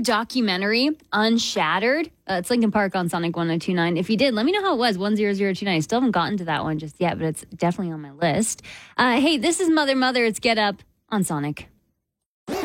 documentary, Unshattered. It's Linkin Park on Sonic 1029. If you did, let me know how it was, 10029. I still haven't gotten to that one just yet, but it's definitely on my list. Hey, this is Mother Mother. It's Get Up on Sonic.